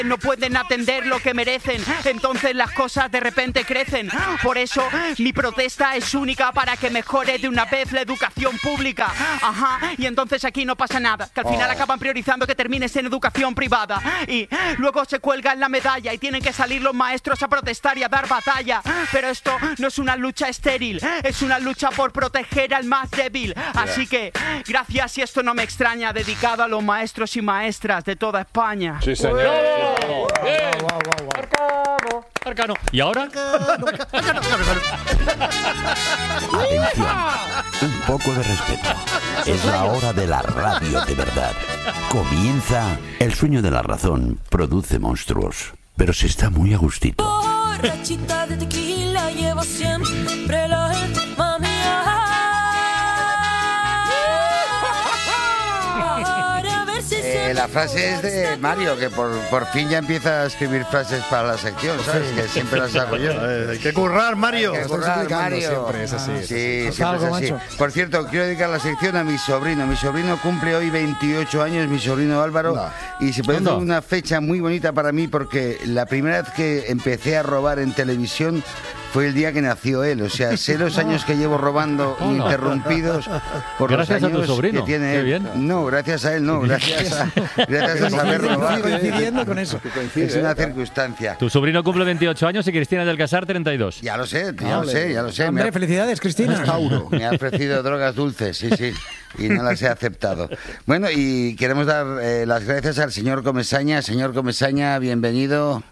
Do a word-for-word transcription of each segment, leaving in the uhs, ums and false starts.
no pueden atender lo que merecen, entonces las cosas de repente crecen. Por eso mi protesta es única, para que mejore de una vez la educación pública. Ajá, y entonces aquí no pasa nada, que al final Oh. acaban priorizando que termines en educación privada. Y luego se cuelgan la medalla y tienen que salir los maestros a protestar y a dar batalla. Pero esto no es una lucha estéril, es una lucha por proteger al más débil. Así que, gracias, y esto no me extraña, dedicado a los maestros y maestras de toda España. Sí, señor. ¡Bravo! Bien. Arcano, Arcano. ¿Y ahora? Atención, un poco de respeto. Es la hora de la radio de verdad. Comienza El sueño de la razón. Produce monstruos, pero se está muy a gustito. Borrachita de tequila, llevo siempre la mami. Para ver si Eh, la frase es de Mario, que por, por fin ya empieza a escribir frases para la sección, ¿sabes? Que siempre las hago yo. Hay que currar, Mario. Hay que currar, Mario. Siempre es así. Sí, Haz siempre es algo, así. macho. Por cierto, quiero dedicar la sección a mi sobrino. Mi sobrino cumple hoy veintiocho años, mi sobrino Álvaro. No. Y se puede Anda. hacer una fecha muy bonita para mí, porque la primera vez que empecé a robar en televisión fue el día que nació él. O sea, sé los años que llevo robando Hola. ininterrumpidos por Gracias a los tu años sobrino. que tiene Qué él. bien. No, gracias a él no, gracias a, gracias a saber robar. Coincidiendo con eso. Es una circunstancia. Tu sobrino cumple veintiocho años y Cristina del Casar treinta y dos. Ya lo sé, ya lo sé, ya lo sé. Me Hombre, ha, felicidades, Cristina. me ha ofrecido drogas dulces, sí, sí, y no las he aceptado. Bueno, y queremos dar eh, las gracias al señor Comesaña. Señor Comesaña, bienvenido.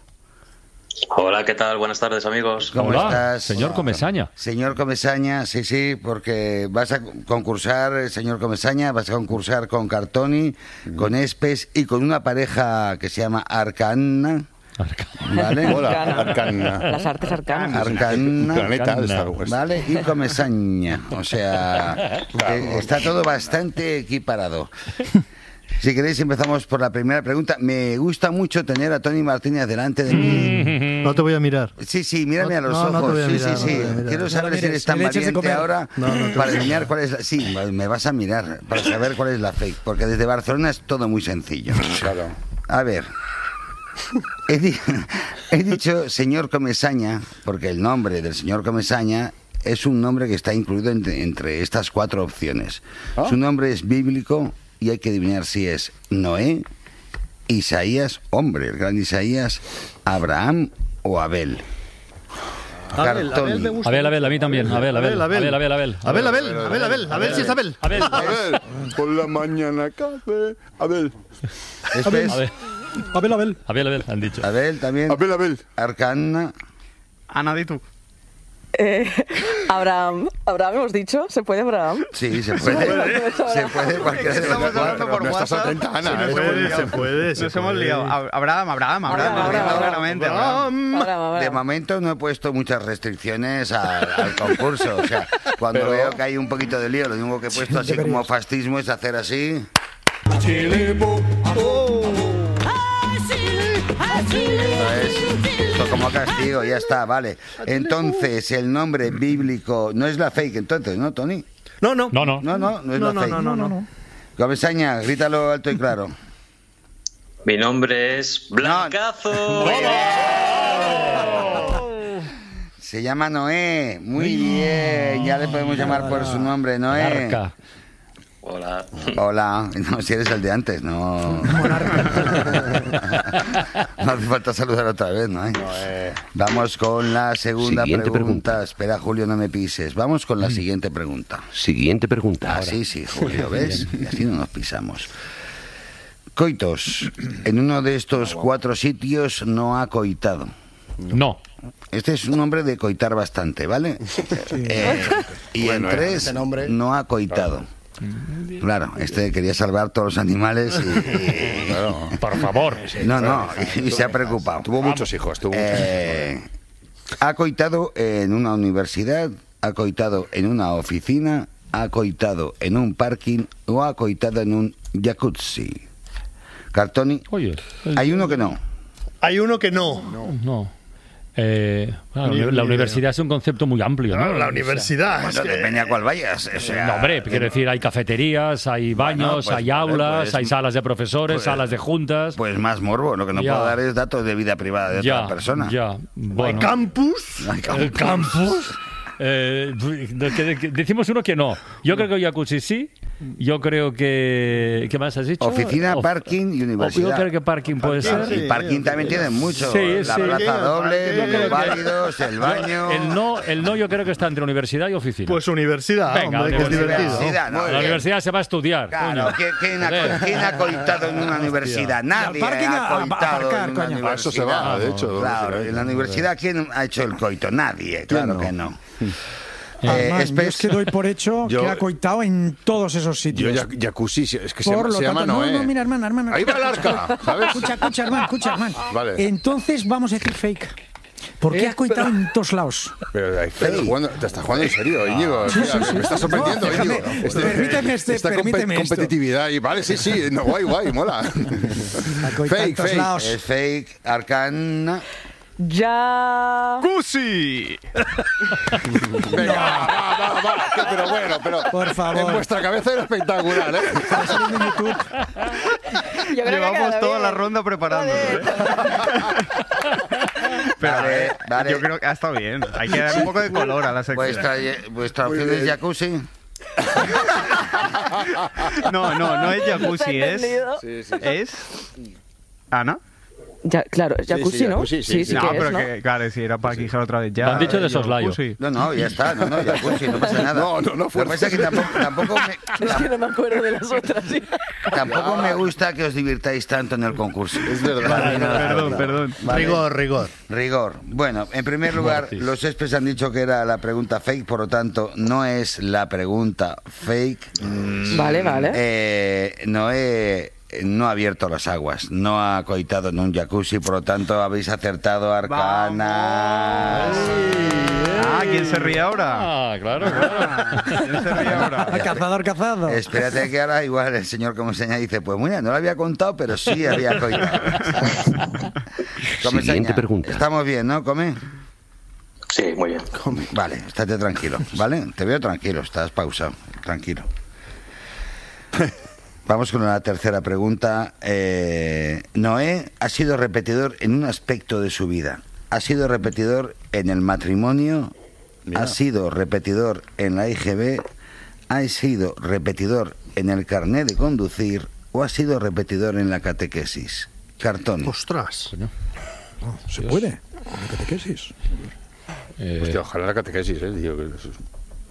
Hola, ¿qué tal? Buenas tardes, amigos. ¿Cómo Hola, estás? señor Comesaña. Señor Comesaña, sí, sí, porque vas a concursar, eh, señor Comesaña, vas a concursar con Cartoni, con Espes y con una pareja que se llama Arcana. ¿Vale? Hola, Arcana. Las artes arcanas. Arcana. Planeta de Star Wars. Vale, y Comesaña. O sea, que está todo bastante equiparado. Si queréis, empezamos por la primera pregunta. Me gusta mucho tener a Tony Martínez delante de mí. No te voy a mirar. Sí, sí, mírame a los No, no ojos. te voy a sí, mirar, sí, no sí. te voy a mirar. Quiero No saber la si mires, eres tan que le eches de valiente comer. ahora No, no te para voy a enseñar cuál es la... Sí, me vas a mirar para saber cuál es la fake. Porque desde Barcelona es todo muy sencillo. Claro. A ver. He, di- he dicho señor Comesaña porque el nombre del señor Comesaña es un nombre que está incluido entre, entre estas cuatro opciones. ¿Ah? Su nombre es bíblico y hay que adivinar si es Noé, Isaías, hombre, el gran Isaías, Abraham o Abel. Abel, Cartoni. Abel me gusta. Abel, Abel, a mí también. Abel, Abel, Abel, Abel, Abel. Abel, Abel. Abel, Abel, Abel, Abel, Abel, si es Abel. Abel. A ver, por la mañana café. Abel. Espes, Abel, Abel, Abel. Abel, Abel, han dicho. Abel también. Abel, Abel. Arcana. Ana, di tú. Eh, Abraham. Abraham hemos dicho. ¿Se puede Abraham? Sí, se puede. Se puede cualquiera de los Estamos cuatro. hablando por No estás WhatsApp. atenta, Ana. Se ¿eh? puede, se puede. se Nos hemos puede. liado. Ab- Abraham, Abraham, Abraham. Abraham, nos Abraham, dijo claramente. Abraham. Abraham, Abraham. De momento no he puesto muchas restricciones al, al concurso. O sea, cuando Pero- veo que hay un poquito de lío, lo único que he puesto así como fascismo es hacer así. Esto es esto como castigo, ya está, vale. Entonces, el nombre bíblico no es la fake, entonces, ¿no, Tony? No, no. No, no. No, no, no es No, la no, fake. no, no, no. Comesaña, grítalo alto y claro. Mi nombre es Blancazo. Se llama Noé. Muy bien, ya le podemos llamar por su nombre, Noé. Arca. Hola. Hola, no, si eres el de antes, no. No hace falta saludar otra vez, ¿no? Vamos con la segunda Siguiente pregunta. pregunta. Espera, Julio, no me pises. Vamos con la siguiente pregunta. Siguiente pregunta. Ah, sí, sí, Julio, ¿ves? Y así no nos pisamos. Coitos, en uno de estos cuatro sitios no ha coitado. No. Este es un hombre de coitar bastante, ¿vale? Eh, y Bueno, en eh, tres ese nombre. no ha coitado. Claro, este quería salvar todos los animales y... y- Claro. Por favor. no, no, y, y se ha preocupado. Tuvo muchos hijos, tuvo muchos Eh, ha coitado en una universidad, ha coitado en una oficina, ha coitado en un parking o ha coitado en un jacuzzi. Cartoni, Oye. el- hay uno que no. Hay uno que no. No. Eh, bueno, Ni- la ni universidad es un concepto muy amplio, ¿no? No, la universidad. Bueno, es que- depende a cuál vayas. O sea, No, hombre, quiero decir, hay cafeterías, hay baños, pues, hay vale, aulas, pues, hay salas de profesores, pues, salas de juntas. Pues más morbo. Lo que no Ya. puedo dar es datos de vida privada de ya, otra persona. ya. Bueno, ¿Hay campus? Hay campus. el campus. Eh, de- que- que- decimos uno que no. Yo creo que jacuzzi sí. Yo creo que... ¿Qué más has dicho? Oficina, Of- parking y Yo universidad. creo que parking puede Parking, ser. sí. Y parking también tienen mucho. Sí, la sí. plaza Sí, doble, yo creo los que- válidos, el baño. El no, el no yo creo que está entre universidad y oficina. Pues universidad, Venga, hombre, que es universidad. divertido. Universidad, ¿no? A la Bien. universidad se va a estudiar. Claro, coño. ¿quién, quién Joder. ha, quién ha coitado en una universidad? Nadie parking a- ha a coitado aparcar, en una coño. A eso se universidad. va, de hecho. Claro, en la universidad, ¿quién ha hecho el coito? Nadie, claro no? que no. Armand, Eh, yo espe- es que doy por hecho Yo- que ha coitado en todos esos Yo sitios. ya- jacuzzi, es que se Por llama, lo se llama tanto, Noé. no, no, mira, hermano, hermano. Ahí va el arca, ¿sabes? Escucha, escucha, hermano, escucha, hermano. Vale. Entonces vamos a decir fake. Porque ha coitado en todos lados. Pero ahí, pero jugando- te estás jugando en serio, Íñigo. Sí, Mira, sí, sí. Me estás sorprendiendo, No, déjame, Íñigo. permíteme este- esta compe- permíteme esto. competitividad. Y, vale, sí, sí. No, guay, guay, mola. Ha coitado en Fake, todos fake. lados. Es fake, arcana. Ya. ¡Cusi! Venga, va, va, va. Que- Pero bueno, pero. Por favor. En vuestra cabeza era espectacular, ¿eh? Está saliendo en YouTube. Yo creo que ha Llevamos quedado toda bien. la ronda preparándonos, ¿eh? Pero Vale, eh, vale. yo creo que ha estado bien. Hay que dar un poco de color a la sección. Vuestra, vuestra opción es jacuzzi. No, no, no es No jacuzzi, te he es... entendido. Sí, sí. Es... ¿Ana? Ya, claro, es jacuzzi, sí, ¿no? jacuzzi, sí, sí. No, que es, pero ¿no? que, claro, si era para quijar otra vez ya. Lo han dicho de yo, soslayo. jacuzzi. No, no, ya está. No, no, jacuzzi, no pasa nada. No, no, no Lo que fuerzas. pasa es que tampoco, tampoco, me, Es que no me acuerdo de las otras. ¿sí? tampoco me gusta que os divirtáis tanto en el concurso. Es verdad. Vale, no, perdón, perdón. Vale. Rigor, rigor. Rigor. Bueno, en primer lugar, Mortis. los experts han dicho que era la pregunta fake, por lo tanto, no es la pregunta fake. Vale, vale. Eh, Noé no ha abierto las aguas, no ha coitado en un jacuzzi, por lo tanto, habéis acertado, Arcana. Ah, ¿quién se ríe ahora? Ah, claro, claro. ¿Quién se ríe ahora? Cazador, cazado. Espérate que ahora igual el señor como seña dice, pues mira, no lo había contado, pero sí había coitado. Come, Siguiente seña. pregunta. Estamos bien, ¿no? Come. Sí, muy bien. Vale, estate tranquilo, ¿vale? Te veo tranquilo, estás pausado, tranquilo. Vamos con la tercera pregunta. Eh, Noé ha sido repetidor en un aspecto de su vida. Ha sido repetidor en el matrimonio, ha sido repetidor en la I G B, ha sido repetidor en el carnet de conducir o ha sido repetidor en la catequesis. Cartón. Ostras. Se puede. ¿La catequesis? Eh, Hostia, ojalá la catequesis, ¿eh? Tío, que eso es...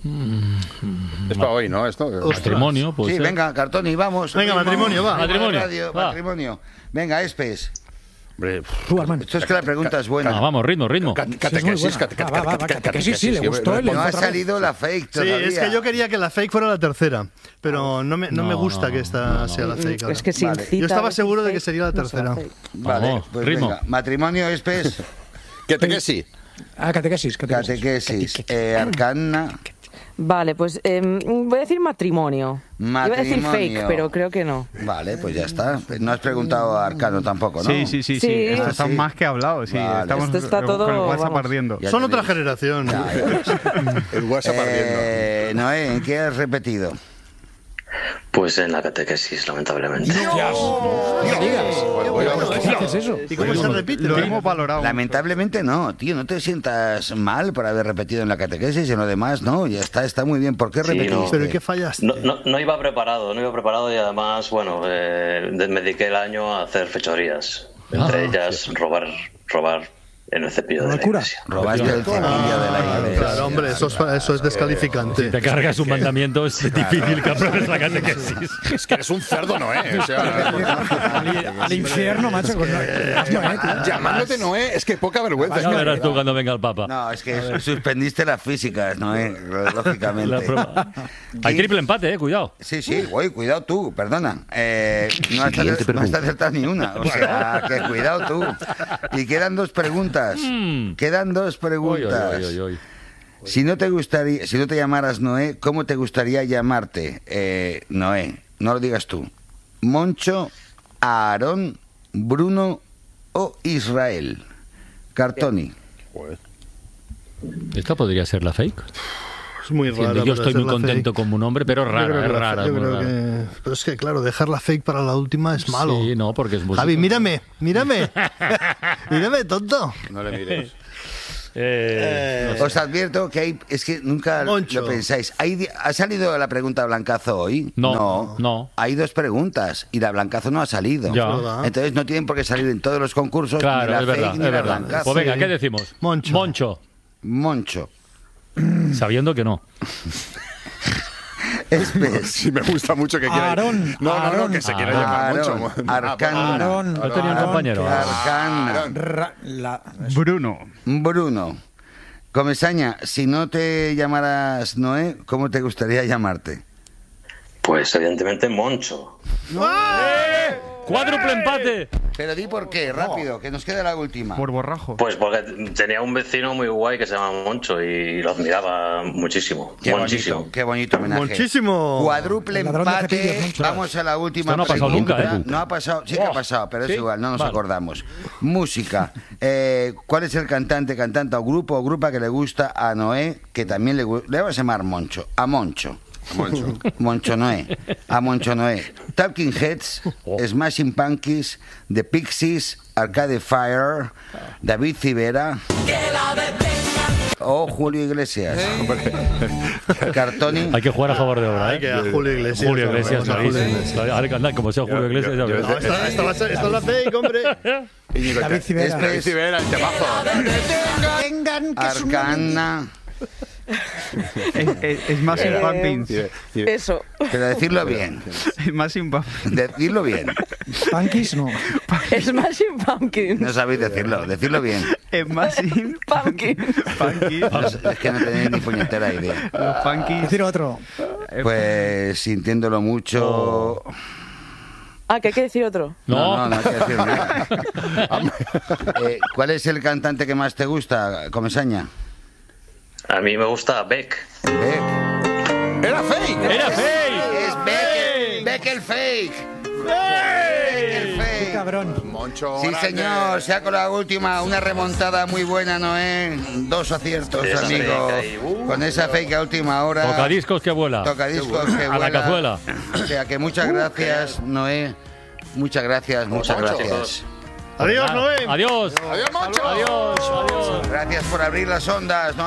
Es para hoy, ¿no? Esto. matrimonio, pues. Sí, venga, Cartoni, vamos. Venga, matrimonio, va. Matrimonio, Radio, va. matrimonio. Venga, Espes. Hombre, Tú, Armand. Esto es que la pregunta es buena. Ah, vamos, ritmo, ritmo. cat- Sí, es catequesis, muy buena. cate- Va, va, va, cate- catequesis, sí, le yo- gustó el- No ha Otra vez. salido la fake Sí, todavía. es que yo quería que la fake fuera la tercera, pero no me, no me No, gusta no, que esta no, no. sea la fake. ahora. Es que sin Vale. cita, Yo estaba a veces seguro de que fake, sería la no será tercera. fake. Vale, Vamos, pues ritmo. venga. Matrimonio, Espes. Catequesis. Ah, catequesis. Catequesis. Catequesis. Eh, Arcana. Vale, pues em, voy a decir matrimonio. Iba a decir Matrimonio. fake, pero creo que no. Vale, pues ya está. No has preguntado a Arcano tampoco, ¿no? Sí, sí, sí, sí. Sí. Esto Ah, está sí. más que hablado. Sí, Vale. estamos Esto está todo, con el WhatsApp vamos. ardiendo. Ya Son otra tenéis. generación. Ya, ya. El WhatsApp ardiendo. Eh, Noé, ¿en qué has repetido? Pues en la catequesis, lamentablemente. No me digas. ¿Por qué haces eso? ¿Y cómo se repite? Lo hemos valorado. Lamentablemente no, tío, no te sientas mal por haber repetido en la catequesis y en lo demás, no, ya está, está muy bien. ¿Por qué Sí, repetiste? no. ¿Pero en qué fallaste? No, no, no iba preparado, no iba preparado y además, bueno, eh, de- me dediqué el año a hacer fechorías. Entre ellas, robar, robar en el cepillo de la Locura. iglesia. Robaste el cepillo de la iglesia. Claro, hombre, eso es, eso es descalificante. Si te cargas un mandamiento, es difícil que apruebes la catequesis. Es que eres un cerdo, Noé. O sea, Al, al infierno, macho. Con Noé, tío. llamándote Noé, es que poca vergüenza. Ya verás tú cuando venga el Papa. No, es que suspendiste las físicas, ¿no? Eh? La Lógicamente. prueba. Hay triple empate, eh, cuidado. Sí, sí, güey, cuidado tú, perdona. Eh, no, has Siguiente acer- no has pregunta. acertado ni una. O sea, que cuidado tú. Y quedan dos preguntas. Mm. Quedan dos Oy, preguntas. oy, oy, oy, oy. Si no te gustaría, si no te llamaras Noé, ¿cómo te gustaría llamarte? Eh, Noé, no lo digas tú. Moncho, Aarón, Bruno o Israel. Cartoni. Joder. Esta podría ser la fake. Es muy raro. Yo estoy muy contento con un hombre, pero rara, es rara. Yo muy creo rara. que, pero es que, claro, dejar la fake para la última es malo. Sí, no, porque es música. Javi, mírame, mírame. Mírame, tonto. No le mires. Eh, Os advierto que hay, es que nunca Moncho. lo pensáis. Hay, ¿Ha salido la pregunta Blancazo hoy? No, no. Hay dos preguntas y la Blancazo no ha salido. Ya. ¿Verdad? Entonces no tienen por qué salir en todos los concursos Claro, ni la es fake verdad, ni es la verdad. Blancazo. Pues venga, ¿qué decimos? Moncho. Moncho. Moncho. Sabiendo que no. Espes. Sí, me gusta mucho que quiera. Aarón, No, no, no, Aarón. que se quiera Aarón, llamar mucho. Arcana. Aarón. No tenía un Aarón, compañero. que- Arcana. Ra- la- Bruno. Bruno. Comesaña, si no te llamaras Noé, ¿cómo te gustaría llamarte? Pues evidentemente Moncho. ¡Cuádruple empate! Pero di por qué, rápido, que nos queda la última. Por borrajo. Pues porque tenía un vecino muy guay que se llama Moncho y lo admiraba muchísimo. Qué Muchísimo. bonito, qué bonito homenaje. Muchísimo. Cuádruple El ladrón de empate. cepillos, Moncho. Vamos a la última Esto no ha pasado pregunta. nunca, ¿eh? No ha pasado, sí que ha pasado, pero es ¿Sí? igual, no nos Vale. acordamos. Música. Eh, ¿Cuál es el cantante, cantante o grupo o grupa que le gusta a Noé, que también le gusta? Le vamos a llamar Moncho. A Moncho. Moncho. Moncho Noé. A Moncho Noé. Talking Heads, Smashing Pumpkins, The Pixies, Arcade Fire, David Civera o Julio Iglesias. Cartoni. Hay que jugar a favor de obra, Hay ¿eh? que a Julio Iglesias. Julio Iglesias, Vamos a Julio clarísimo. Iglesias. Ahora que anda, como sea Julio Yo- Iglesias, yo- ya yo- verás. No, esta, esta va a ser- esta es la fake, hombre. Íñigo, David te- Civera. Este David Civera, el temazo. Vengan, que es un Arcana. Es, es, es más Eh, sin pumpkins. Eh, Eh, Eso. Pero decirlo bien. Es más sin pumpkins. Decirlo bien. Punkis, no. Smashing Pumpkins. No sabéis decirlo. Decirlo bien. Es más sin Pumpkins. pumpkins. Es que no tenéis ni puñetera idea. Los pumpkins. Decir otro. Pues sintiéndolo mucho. Ah, que hay que decir otro. No, No. no, no hay que decir nada. Eh, ¿Cuál es el cantante que más te gusta, Comesaña? A mí me gusta Beck. Beck. ¡Era fake! ¡Era fake! Es Beck, Beck el fake. Beck el Qué fake. cabrón. Moncho. Sí, grande. señor, se ha con la última, una remontada muy buena, Noé. Dos aciertos, Esa amigo. fake ahí, uh. Con esa fake a última hora. Tocadiscos que vuela. Tocadiscos que A la vuela. cazuela. O sea que muchas gracias, Noé. Muchas gracias, muchas Moncho, gracias. Adiós, Noé. Adiós. ¡Adiós, Moncho! Adiós. Adiós. Gracias por abrir las ondas, Noé.